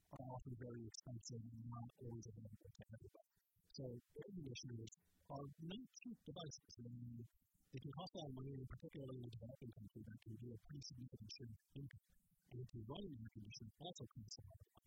are often very expensive and not always available to everybody. So air conditioners are not cheap devices. They can cost a lot of money, and particularly in a developing country, that can be a pretty significant share of income. And to run an air conditioner also costs a lot of money.